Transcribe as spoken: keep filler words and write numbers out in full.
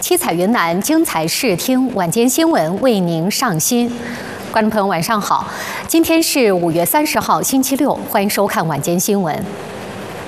七彩云南，精彩视听，晚间新闻为您上新。观众朋友，晚上好，今天是五月三十号，星期六，欢迎收看晚间新闻。